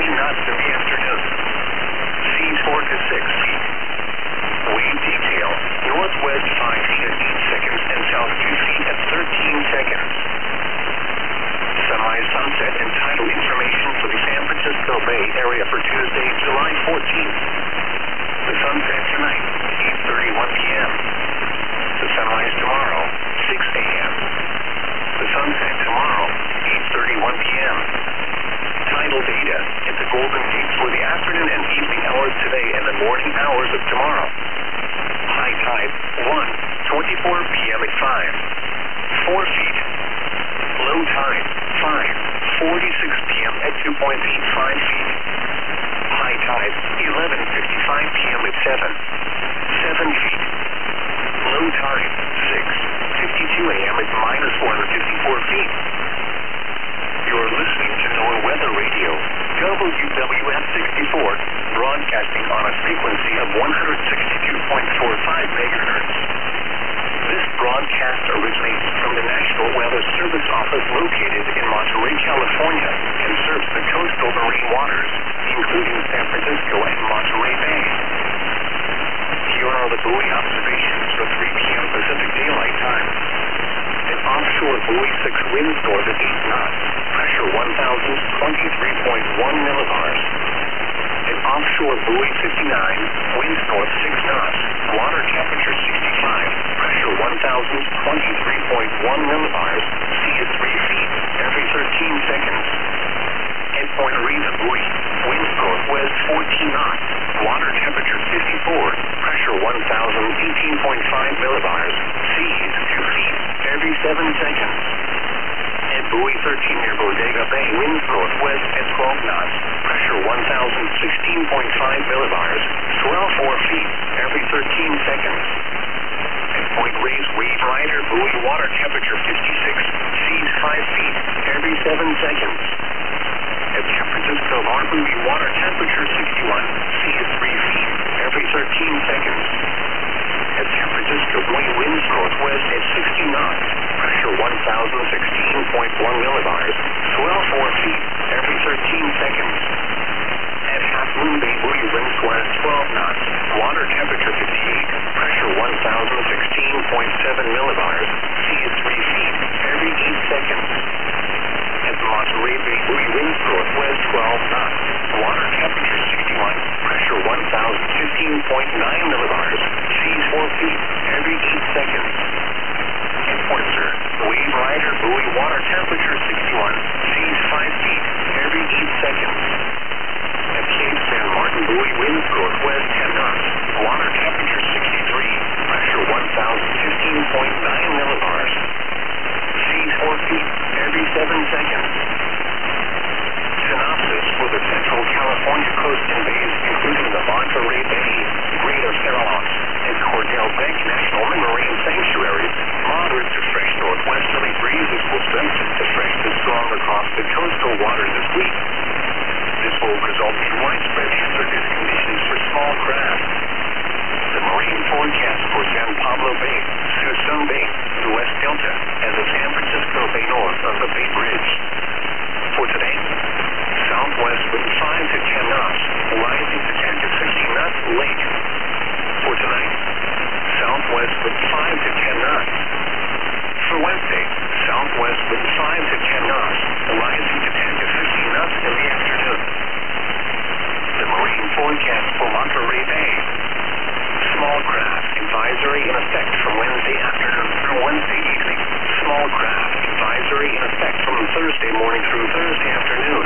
knots in the afternoon. Seas 4 to 6 feet. Wave detail, northwest 5 feet at 8 seconds and south 2 feet at 13 seconds. Sunrise, sunset, and tidal information for the San Francisco Bay Area for Tuesday, July 14th. The sunset tonight, 8:31 p.m. The sunrise tomorrow, 6 a.m. The sunset tomorrow, 8:31 p.m. Tidal data at the Golden Gate for the afternoon and evening hours today and the morning hours of tomorrow. High tide, 1:24 p.m. at 5, 4 feet. Low tide, 5:46 p.m. at 2.85 feet. High tide, 11:55 p.m. at 7 feet. Low tide, 6:52 a.m. at -154 feet. You're listening to NOAA Weather Radio, WWF 64, broadcasting on a frequency of 162.45 megahertz. This broadcast originates from the National Weather Service Office located in Monterey, California, and serves the coastal marine waters, including San Francisco and Monterey Bay. Here are the buoy observations for 3 p.m. Pacific Daylight Time. An offshore buoy 6 winds north at 8 knots, pressure 1,023.1 millibars. An offshore buoy 59, winds north 6 knots, water temperature 65, pressure 1,023.1 millibars, sea is 3 feet every 13 seconds. At Point Reyes buoy, winds northwest 14 knots, water temperature 54, pressure 1,018.5 millibars, sea is 2 feet every 7 seconds. At buoy 13 near Bodega Bay, winds northwest at 12 knots, pressure 1,016.5 millibars, swell 4 feet every 13 seconds. At Point Reyes Wave Rider buoy, water temperature 56, seas 5 feet every 7 seconds. At San Francisco Bar buoy, water temperature 61, sea is 3 feet every 13 seconds. At San Francisco buoy, winds northwest at 60 knots, pressure 1,016.1 millibars, swell 4 feet every 13 seconds. At Half Moon Bay buoy, winds west 12 knots, water temperature 58, pressure 1,016.7 millibars, sea is 3 feet every 8 seconds. At Monterey Bay buoy, winds northwest 12 knots, water temperature 61, pressure 1,015.9 millibars, seas 4 feet every 8 seconds. At Point Sur, Wave Rider buoy, water temperature 61, seas 5 feet every 8 seconds. At Cape San Martin buoy, winds northwest 10 knots, water temperature 63, pressure 1,015.9 millibars, seas 4 feet every 7 seconds. Synopsis for the Central California coast and bays, including the Monterey Bay, Greater Farallon, and Cordell Bank National Marine Sanctuaries. Moderate to fresh northwesterly breezes will strengthen to fresh to strong across the coastal waters this week. This will result in widespread hazardous conditions for small craft. The marine forecast for San Pablo Bay, Suisun Bay, the West Delta, and the San Francisco Bay north of the Bay Bridge. For today, southwest wind 5 to 10 knots, rising to 10 to 15 knots late. For tonight, southwest wind 5 to 10 knots. For Wednesday, southwest wind 5 to 10 knots, rising to 10 to 15 knots in the afternoon. The marine forecast for Monterey Bay. Small craft advisory in effect from Wednesday afternoon through Wednesday evening. Small craft advisory in effect from Thursday morning through Thursday afternoon.